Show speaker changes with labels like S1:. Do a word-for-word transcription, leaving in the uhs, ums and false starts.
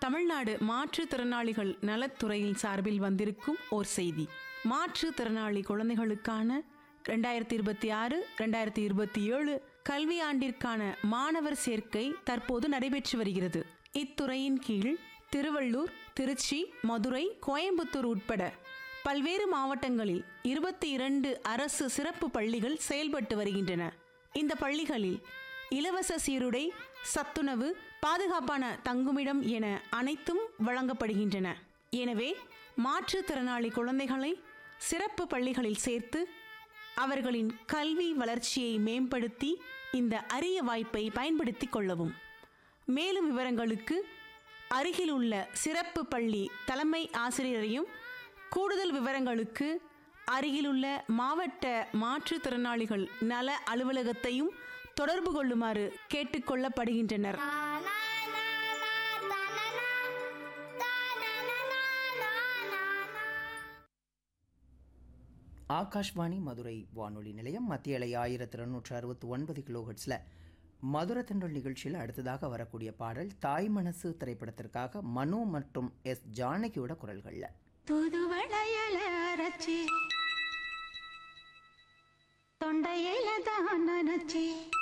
S1: தமிழ்நாடு மாற்றுத்திறனாளிகள் நலத்துறையின் சார்பில் வந்திருக்கும் ஓர் செய்தி. மாற்றுத்திறனாளி குழந்தைகளுக்கான ரெண்டாயிரத்தி இருபத்தி ஆறு ரெண்டாயிரத்தி இருபத்தி ஏழு கல்வியாண்டிற்கான மாணவர் சேர்க்கை தற்போது நடைபெற்று வருகிறது. இத்துறையின் கீழ் திருவள்ளூர், திருச்சி, மதுரை, கோயம்புத்தூர் உட்பட பல்வேறு மாவட்டங்களில் இருபத்தி இரண்டு அரசு சிறப்பு பள்ளிகள் செயல்பட்டு வருகின்றன. இந்த பள்ளிகளில் இலவச சீருடை, சத்துணவு, பாதுகாப்பான தங்குமிடம் என அனைத்தும் வழங்கப்படுகின்றன. எனவே மாற்றுத்திறனாளி குழந்தைகளை சிறப்பு பள்ளிகளில் சேர்த்து அவர்களின் கல்வி வளர்ச்சியை மேம்படுத்தி இந்த அரிய வாய்ப்பை பயன்படுத்திக் கொள்ளவும். மேலும் விவரங்களுக்கு அருகில் உள்ள சிறப்பு பள்ளி தலைமை ஆசிரியரையும், கூடுதல் விவரங்களுக்கு அருகிலுள்ள மாவட்ட மாற்றுத்திறனாளிகள் நல அலுவலகத்தையும் தொடர்பு கொள்ளுமாறு கேட்டுக்கொள்ளப்படுகின்றனர்.
S2: ஆகாஷ்வாணி மதுரை வானொலி நிலையம் மத்திய அலை ஆயிரத்தி இருநூற்று அறுபத்தி ஒன்பது கிலோஹெட்ஸில் மதுரை தென்றல் நிகழ்ச்சியில் அடுத்ததாக வரக்கூடிய பாடல் தாய் மனசு திரைப்படத்திற்காக மனு மற்றும் எஸ் ஜானகியோட குரல்களில்.
S3: தொண்டையில தான் நினைச்சி